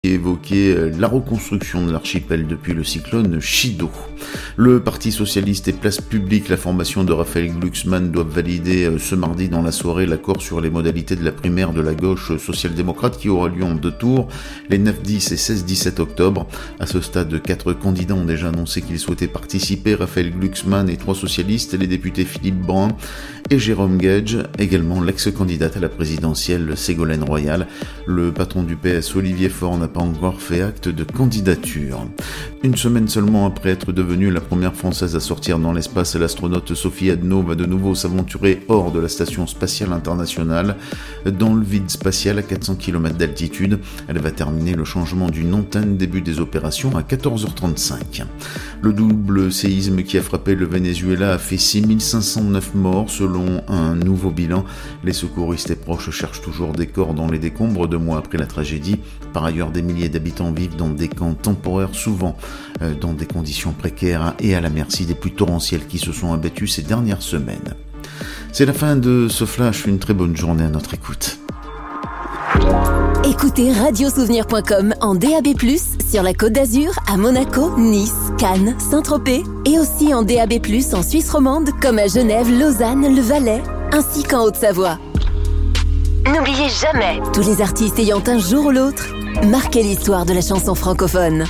évoquer la reconstruction de l'archipel depuis le cyclone Chido. Le Parti Socialiste et Place Publique, la formation de Raphaël Glucksmann, doivent valider ce mardi dans la soirée l'accord sur les modalités de la primaire de la gauche social-démocrate qui aura lieu en 2 tours, les 9, 10 et 16-17 octobre. À ce stade, 4 candidats ont déjà annoncé qu'ils souhaitaient participer. Raphaël Glucksmann et 3 socialistes, les députés Philippe Brun et Jérôme Gage, également l'ex-candidate à la présidentielle Ségolène Royal. Le patron du PS, Olivier Faure, n'a pas encore fait acte de candidature. Une semaine seulement après être devenue la première française à sortir dans l'espace, l'astronaute Sophie Adno va de nouveau s'aventurer hors de la station spatiale internationale, dans le vide spatial à 400 km d'altitude. Elle va terminer le changement d'une antenne, début des opérations à 14h35. Le double séisme qui a frappé le Venezuela a fait 6509 morts selon un nouveau bilan. Les secouristes et proches cherchent toujours des corps dans les décombres 2 mois après la tragédie. Par ailleurs, des milliers d'habitants vivent dans des camps temporaires, souvent dans des conditions précaires et à la merci des pluies torrentielles qui se sont abattues ces dernières semaines. C'est la fin de ce flash, une très bonne journée à notre écoute. Écoutez radiosouvenir.com en DAB+, sur la Côte d'Azur, à Monaco, Nice, Cannes, Saint-Tropez, et aussi en DAB+, en Suisse romande, comme à Genève, Lausanne, le Valais, ainsi qu'en Haute-Savoie. N'oubliez jamais, tous les artistes ayant un jour ou l'autre marqué l'histoire de la chanson francophone.